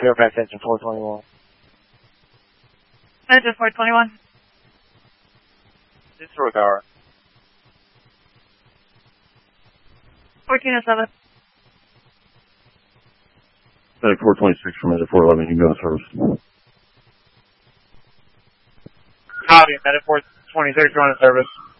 Fairfax engine 421. Engine 421. Disregard. 1407. Medic 426 from Medic 411, you go in service. Copy, Medic 426, going in service.